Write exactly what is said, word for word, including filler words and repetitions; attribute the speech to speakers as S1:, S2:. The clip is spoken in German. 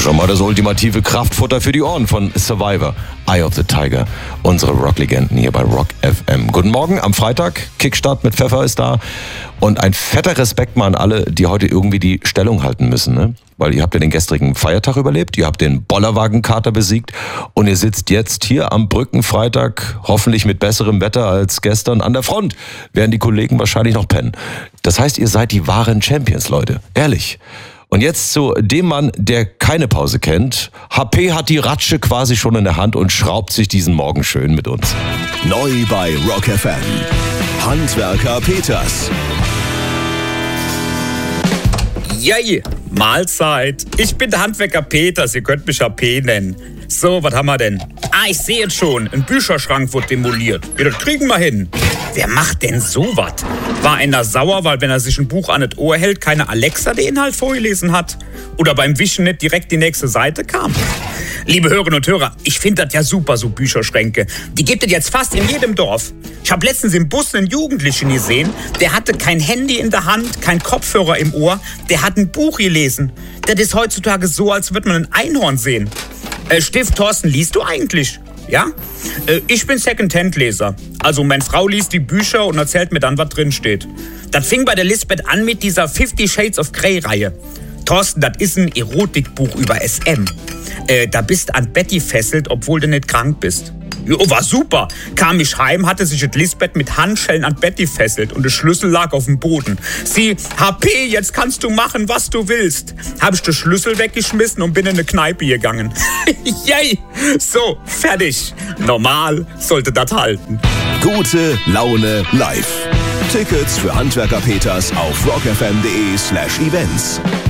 S1: schon mal das ultimative Kraftfutter für die Ohren von Survivor, Eye of the Tiger, unsere Rocklegenden hier bei Rock F M. Guten Morgen am Freitag, Kickstart mit Pfeffer ist da und ein fetter Respekt mal an alle, die heute irgendwie die Stellung halten müssen, ne? Weil ihr habt ja den gestrigen Feiertag überlebt, ihr habt den Bollerwagenkater besiegt und ihr sitzt jetzt hier am Brückenfreitag, hoffentlich mit besserem Wetter als gestern, an der Front, während die Kollegen wahrscheinlich noch pennen. Das heißt, ihr seid die wahren Champions, Leute, ehrlich. Und jetzt zu dem Mann, der keine Pause kennt. H P hat die Ratsche quasi schon in der Hand und schraubt sich diesen Morgen schön mit uns.
S2: Neu bei Rock F M. Handwerker Peters.
S3: Yay, Mahlzeit. Ich bin der Handwerker Peters, ihr könnt mich H P nennen. So, was haben wir denn? Ah, ich sehe jetzt schon, ein Bücherschrank wird demoliert. Ja, das kriegen wir hin. Wer macht denn sowas? War einer sauer, weil wenn er sich ein Buch an das Ohr hält, keine Alexa den Inhalt vorgelesen hat? Oder beim Wischen nicht direkt die nächste Seite kam? Liebe Hörerinnen und Hörer, ich finde das ja super, so Bücherschränke. Die gibt es jetzt fast in jedem Dorf. Ich habe letztens im Bus einen Jugendlichen gesehen, der hatte kein Handy in der Hand, kein Kopfhörer im Ohr, der hat ein Buch gelesen. Das ist heutzutage so, als würde man ein Einhorn sehen. Äh, Stift, Thorsten, liest du eigentlich? Ja? Äh, ich bin Second-Hand-Leser. Also meine Frau liest die Bücher und erzählt mir dann, was drin steht. Das fing bei der Lisbeth an mit dieser Fifty Shades of Grey-Reihe. Thorsten, das ist ein Erotikbuch über S M. Äh, da bist an Betty fesselt, obwohl du nicht krank bist. Jo, war super. Kam ich heim, hatte sich das Lisbeth mit Handschellen an Betty fesselt und der Schlüssel lag auf dem Boden. Sie, H P, jetzt kannst du machen, was du willst. Hab ich den Schlüssel weggeschmissen und bin in eine Kneipe gegangen. Yay! So, fertig. Normal sollte das halten.
S2: Gute Laune live. Tickets für Handwerker Peters auf rockfm.de slash events.